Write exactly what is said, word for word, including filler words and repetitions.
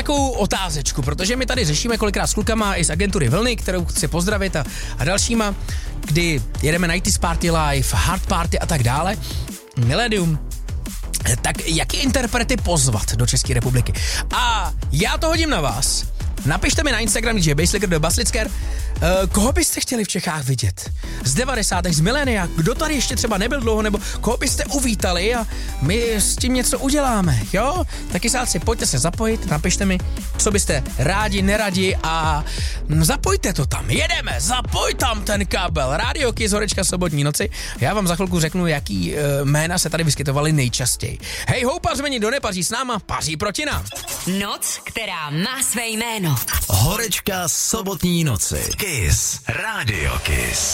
takovou otázečku, protože my tady řešíme kolikrát s klukama i z agentury Vlny, kterou chci pozdravit a, a dalšíma, kdy jedeme nineties Party Live, Hard Party a tak dále. Millennium. Tak jaký interprety pozvat do České republiky? A já to hodím na vás. Napište mi na Instagram D J Basslicker do Basslicker, uh, koho byste chtěli v Čechách vidět? Z devadesátek, z milénia, kdo tady ještě třeba nebyl dlouho, nebo koho byste uvítali a my s tím něco uděláme, jo? Taky sáci, pojďte se zapojit, napište mi, co byste rádi, neradi a zapojte to tam, jedeme, zapoj tam ten kabel. Radio Kiss, Horečka, sobotní noci. Já vám za chvilku řeknu, jaký uh, jména se tady vyskytovaly nejčastěji. Hej ho, pařmeni, kdo nepaří s náma, paří proti nám. Noc, která má své jméno. Horečka sobotní noci. Kiss. Radio Kiss.